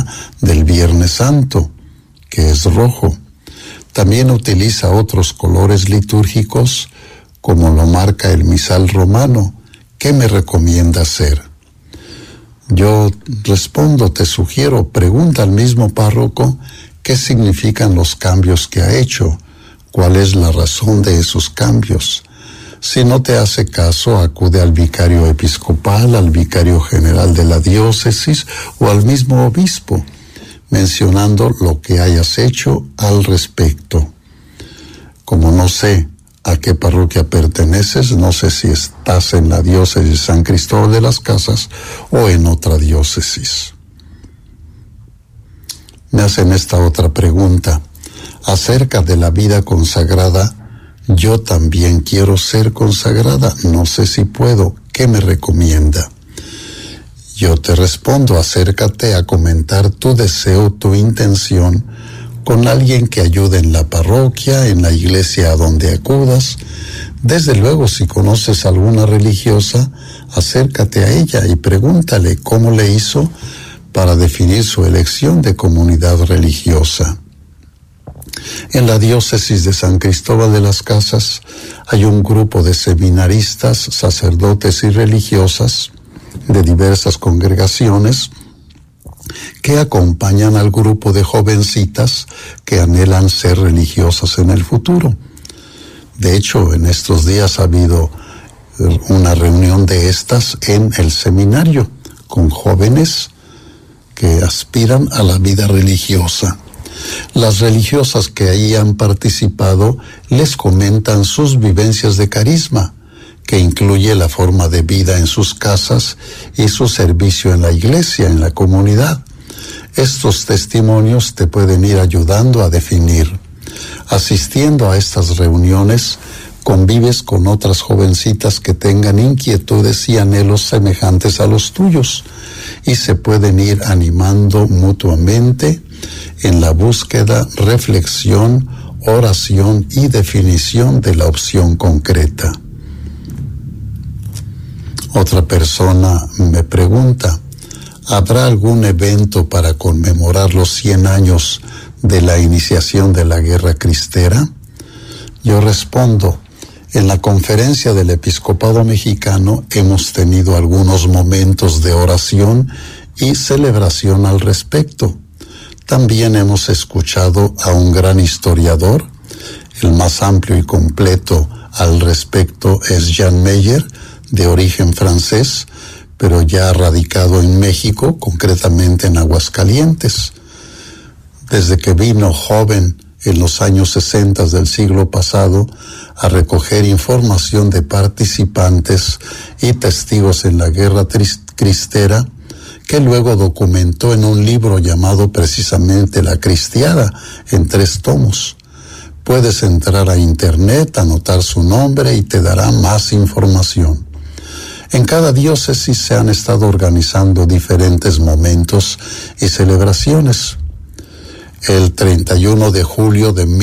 liturgia del Viernes Santo, que es rojo. También utiliza otros colores litúrgicos, como lo marca el misal romano. ¿Qué me recomienda hacer? Yo respondo, te sugiero, pregunta al mismo párroco qué significan los cambios que ha hecho, cuál es la razón de esos cambios. Si no te hace caso, acude al vicario episcopal, al vicario general de la diócesis o al mismo obispo, mencionando lo que hayas hecho al respecto. Como no sé a qué parroquia perteneces, no sé si estás en la diócesis de San Cristóbal de las Casas o en otra diócesis. Me hacen esta otra pregunta. Acerca de la vida consagrada, yo también quiero ser consagrada, no sé si puedo, ¿qué me recomienda? Yo te respondo, acércate a comentar tu deseo, tu intención, con alguien que ayude en la parroquia, en la iglesia a donde acudas. Desde luego, si conoces alguna religiosa, acércate a ella y pregúntale cómo le hizo para definir su elección de comunidad religiosa. En la diócesis de San Cristóbal de las Casas hay un grupo de seminaristas, sacerdotes y religiosas de diversas congregaciones que acompañan al grupo de jovencitas que anhelan ser religiosas en el futuro. De hecho, en estos días ha habido una reunión de estas en el seminario con jóvenes que aspiran a la vida religiosa. Las religiosas que ahí han participado les comentan sus vivencias de carisma, que incluye la forma de vida en sus casas y su servicio en la iglesia, en la comunidad. Estos testimonios te pueden ir ayudando a definir. Asistiendo a estas reuniones, convives con otras jovencitas que tengan inquietudes y anhelos semejantes a los tuyos y se pueden ir animando mutuamente en la búsqueda, reflexión, oración y definición de la opción concreta. Otra persona me pregunta, ¿habrá algún evento para conmemorar los 100 años de la iniciación de la Guerra Cristera? Yo respondo, en la conferencia del Episcopado Mexicano hemos tenido algunos momentos de oración y celebración al respecto. También hemos escuchado a un gran historiador, el más amplio y completo al respecto es Jan Meyer, de origen francés, pero ya radicado en México, concretamente en Aguascalientes. Desde que vino joven en los años 60 del siglo pasado a recoger información de participantes y testigos en la Guerra Cristera, que luego documentó en un libro llamado precisamente La Cristiada, en 3 tomos. Puedes entrar a internet, anotar su nombre y te dará más información. En cada diócesis se han estado organizando diferentes momentos y celebraciones. El 31 de julio de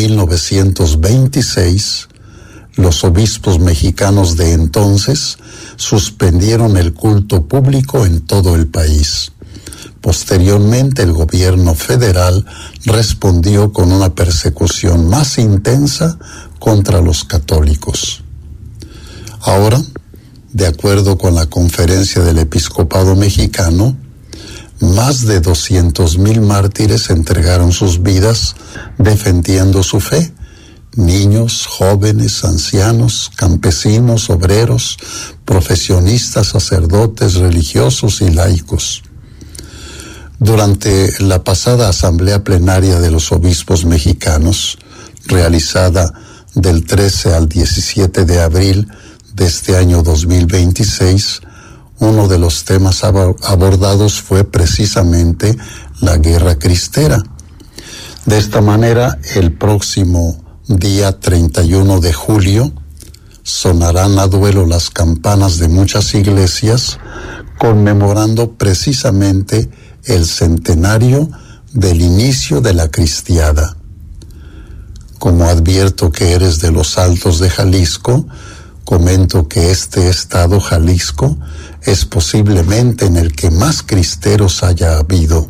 1926, los obispos mexicanos de entonces suspendieron el culto público en todo el país. Posteriormente, el gobierno federal respondió con una persecución más intensa contra los católicos. Ahora, de acuerdo con la Conferencia del Episcopado Mexicano, más de 200,000 mártires entregaron sus vidas defendiendo su fe. Niños, jóvenes, ancianos, campesinos, obreros, profesionistas, sacerdotes, religiosos y laicos. Durante la pasada Asamblea Plenaria de los Obispos Mexicanos, realizada del 13 al 17 de abril de este año 2026, uno de los temas abordados fue precisamente la Guerra Cristera. De esta manera, el próximo día 31 de julio, sonarán a duelo las campanas de muchas iglesias, conmemorando precisamente el centenario del inicio de la cristiada. Como advierto que eres de los Altos de Jalisco, comento que este estado, Jalisco, es posiblemente en el que más cristeros haya habido.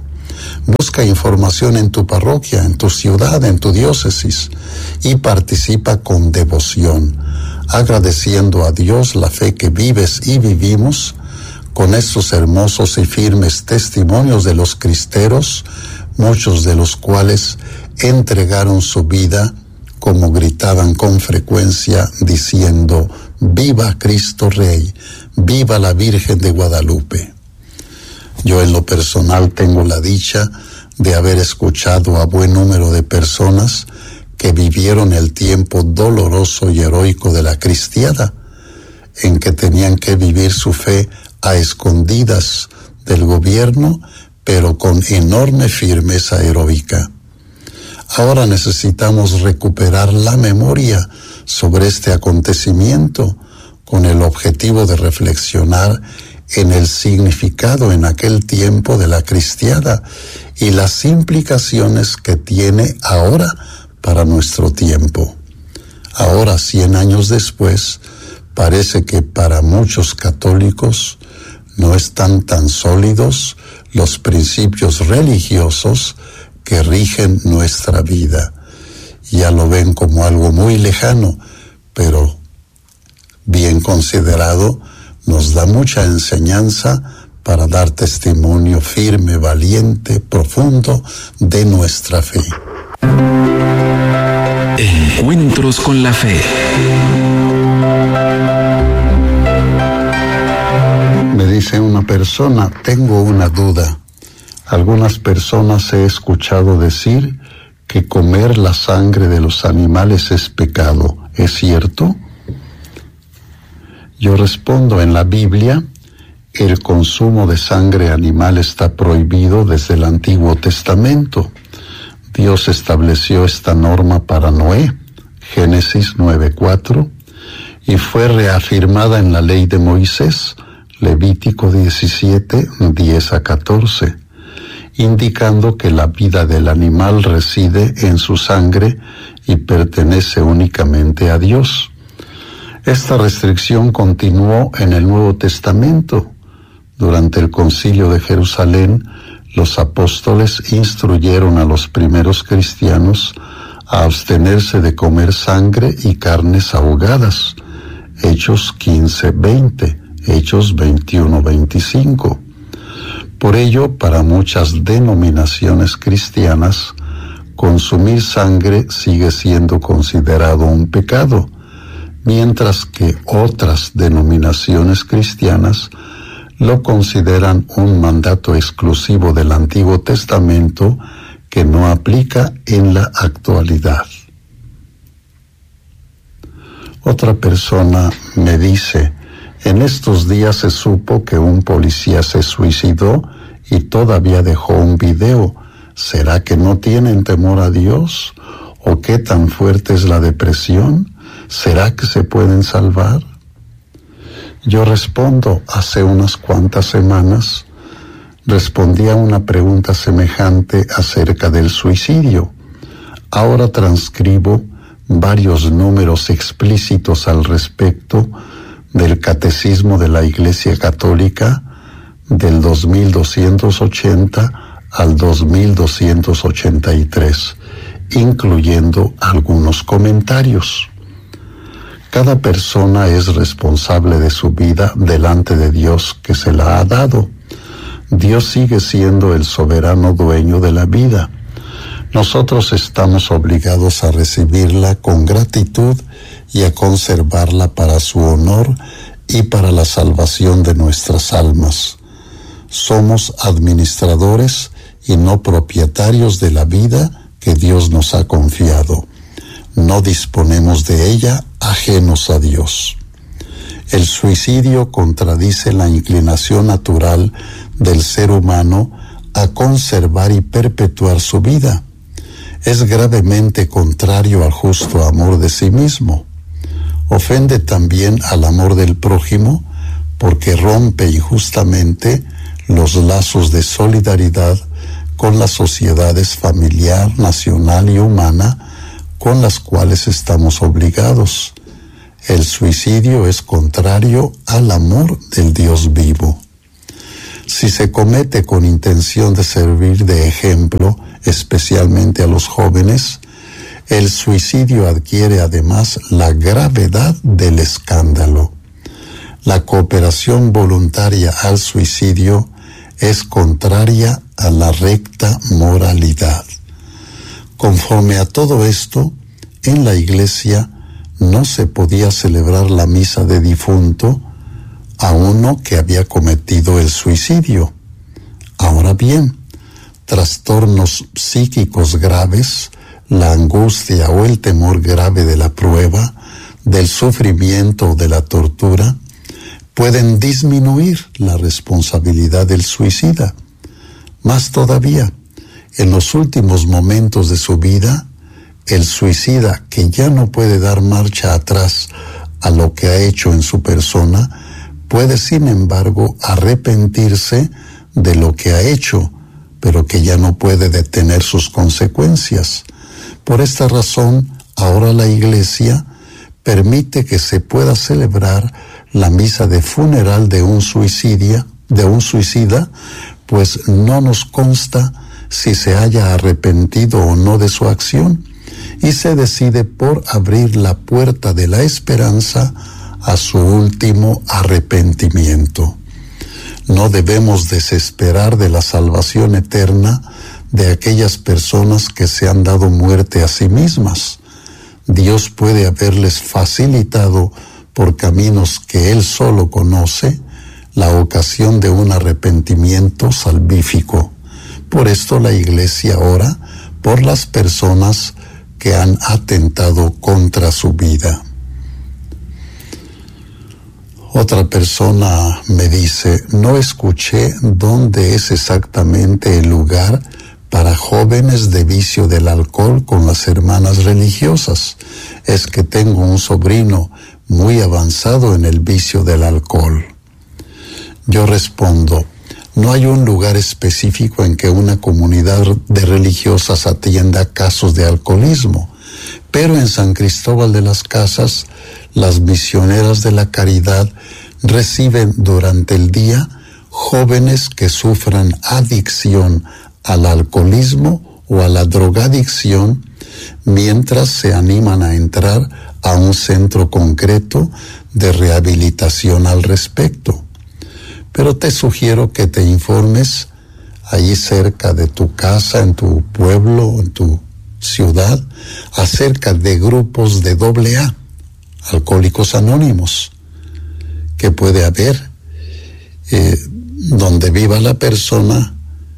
Busca información en tu parroquia, en tu ciudad, en tu diócesis y participa con devoción, agradeciendo a Dios la fe que vives y vivimos con estos hermosos y firmes testimonios de los cristeros, muchos de los cuales entregaron su vida, como gritaban con frecuencia, diciendo: ¡Viva Cristo Rey! ¡Viva la Virgen de Guadalupe! Yo en lo personal tengo la dicha de haber escuchado a buen número de personas que vivieron el tiempo doloroso y heroico de la cristiada, en que tenían que vivir su fe a escondidas del gobierno, pero con enorme firmeza heroica. Ahora necesitamos recuperar la memoria sobre este acontecimiento con el objetivo de reflexionar en el significado en aquel tiempo de la cristiada y las implicaciones que tiene ahora para nuestro tiempo. Ahora, 100 años después, parece que para muchos católicos no están tan sólidos los principios religiosos que rigen nuestra vida. Ya lo ven como algo muy lejano, pero bien considerado, nos da mucha enseñanza para dar testimonio firme, valiente, profundo de nuestra fe. Encuentros con la fe. Me dice una persona: tengo una duda. Algunas personas he escuchado decir que comer la sangre de los animales es pecado. ¿Es cierto? Yo respondo: en la Biblia, el consumo de sangre animal está prohibido desde el Antiguo Testamento. Dios estableció esta norma para Noé, Génesis 9:4, y fue reafirmada en la ley de Moisés, Levítico 17:10-14, indicando que la vida del animal reside en su sangre y pertenece únicamente a Dios. Esta restricción continuó en el Nuevo Testamento. Durante el Concilio de Jerusalén, los apóstoles instruyeron a los primeros cristianos a abstenerse de comer sangre y carnes ahogadas. Hechos 15:20, Hechos 21:25. Por ello, para muchas denominaciones cristianas, consumir sangre sigue siendo considerado un pecado, mientras que otras denominaciones cristianas lo consideran un mandato exclusivo del Antiguo Testamento que no aplica en la actualidad. Otra persona me dice: en estos días se supo que un policía se suicidó y todavía dejó un video. ¿Será que no tienen temor a Dios? ¿O qué tan fuerte es la depresión? ¿Será que se pueden salvar? Yo respondo: hace unas cuantas semanas respondí a una pregunta semejante acerca del suicidio. Ahora transcribo varios números explícitos al respecto del Catecismo de la Iglesia Católica del 2280 al 2283, incluyendo algunos comentarios. Cada persona es responsable de su vida delante de Dios que se la ha dado. Dios sigue siendo el soberano dueño de la vida. Nosotros estamos obligados a recibirla con gratitud y a conservarla para su honor y para la salvación de nuestras almas. Somos administradores y no propietarios de la vida que Dios nos ha confiado. No disponemos de ella ajenos a Dios. El suicidio contradice la inclinación natural del ser humano a conservar y perpetuar su vida. Es gravemente contrario al justo amor de sí mismo. Ofende también al amor del prójimo porque rompe injustamente los lazos de solidaridad con las sociedades familiar, nacional y humana con las cuales estamos obligados. El suicidio es contrario al amor del Dios vivo. Si se comete con intención de servir de ejemplo, especialmente a los jóvenes, el suicidio adquiere además la gravedad del escándalo. La cooperación voluntaria al suicidio es contraria a la recta moralidad. Conforme a todo esto, en la iglesia no se podía celebrar la misa de difunto a uno que había cometido el suicidio. Ahora bien, trastornos psíquicos graves, la angustia o el temor grave de la prueba, del sufrimiento o de la tortura, pueden disminuir la responsabilidad del suicida. Más todavía, en los últimos momentos de su vida, el suicida que ya no puede dar marcha atrás a lo que ha hecho en su persona, puede sin embargo arrepentirse de lo que ha hecho, pero que ya no puede detener sus consecuencias. Por esta razón, ahora la Iglesia permite que se pueda celebrar la misa de funeral de un suicida, pues no nos consta si se haya arrepentido o no de su acción, y se decide por abrir la puerta de la esperanza a su último arrepentimiento. No debemos desesperar de la salvación eterna de aquellas personas que se han dado muerte a sí mismas. Dios puede haberles facilitado por caminos que Él solo conoce la ocasión de un arrepentimiento salvífico. Por esto la Iglesia ora por las personas que han atentado contra su vida. Otra persona me dice, no escuché dónde es exactamente el lugar para jóvenes de vicio del alcohol con las hermanas religiosas. Es que tengo un sobrino muy avanzado en el vicio del alcohol. Yo respondo, no hay un lugar específico en que una comunidad de religiosas atienda casos de alcoholismo, pero en San Cristóbal de las Casas, las misioneras de la caridad reciben durante el día jóvenes que sufran adicción al alcoholismo o a la drogadicción, mientras se animan a entrar a un centro concreto de rehabilitación al respecto. Pero te sugiero que te informes allí cerca de tu casa, en tu pueblo, en tu ciudad, acerca de grupos de AA, Alcohólicos Anónimos, que puede haber donde viva la persona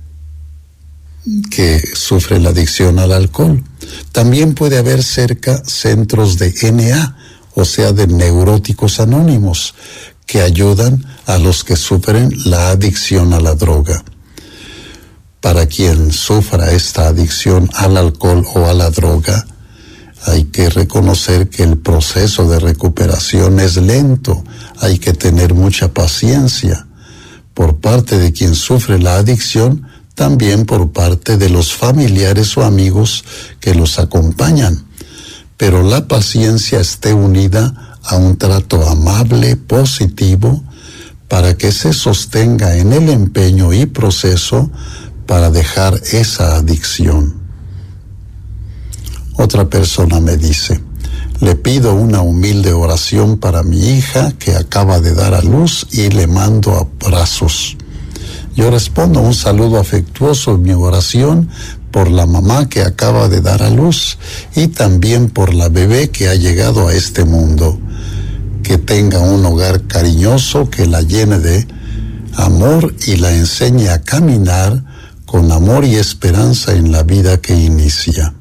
que sufre la adicción al alcohol. También puede haber cerca centros de NA, o sea, de Neuróticos Anónimos, que ayudan a los que sufren la adicción a la droga. Para quien sufra esta adicción al alcohol o a la droga, hay que reconocer que el proceso de recuperación es lento, hay que tener mucha paciencia por parte de quien sufre la adicción, también por parte de los familiares o amigos que los acompañan. Pero la paciencia esté unida a un trato amable, positivo, para que se sostenga en el empeño y proceso para dejar esa adicción. Otra persona me dice, le pido una humilde oración para mi hija que acaba de dar a luz y le mando abrazos. Yo respondo un saludo afectuoso en mi oración por la mamá que acaba de dar a luz y también por la bebé que ha llegado a este mundo. Que tenga un hogar cariñoso, que la llene de amor y la enseñe a caminar con amor y esperanza en la vida que inicia.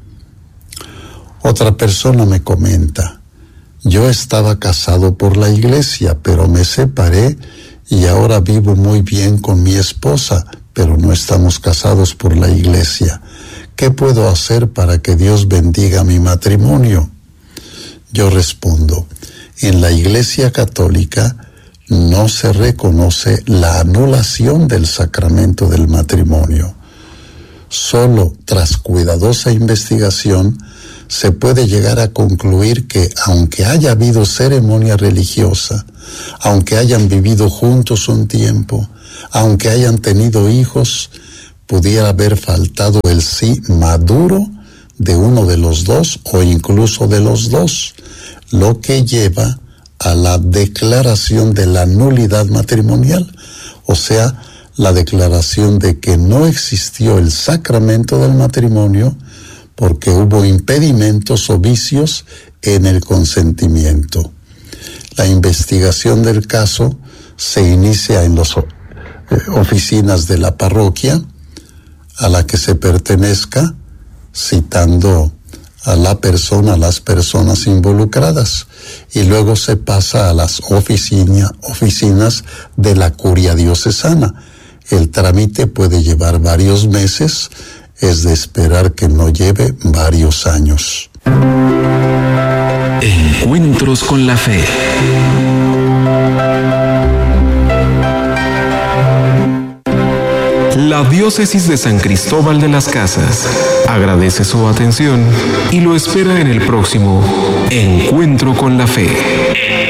Otra persona me comenta, yo estaba casado por la iglesia, pero me separé y ahora vivo muy bien con mi esposa, pero no estamos casados por la iglesia. ¿Qué puedo hacer para que Dios bendiga mi matrimonio? Yo respondo, en la Iglesia Católica no se reconoce la anulación del sacramento del matrimonio. Solo tras cuidadosa investigación se puede llegar a concluir que, aunque haya habido ceremonia religiosa, aunque hayan vivido juntos un tiempo, aunque hayan tenido hijos, pudiera haber faltado el sí maduro de uno de los dos o incluso de los dos, lo que lleva a la declaración de la nulidad matrimonial, o sea, la declaración de que no existió el sacramento del matrimonio porque hubo impedimentos o vicios en el consentimiento. La investigación del caso se inicia en las oficinas de la parroquia a la que se pertenezca, citando a las personas involucradas, y luego se pasa a las oficinas de la curia diocesana. El trámite puede llevar varios meses, es de esperar que no lleve varios años. Encuentros con la fe. La Diócesis de San Cristóbal de las Casas agradece su atención y lo espera en el próximo Encuentro con la Fe.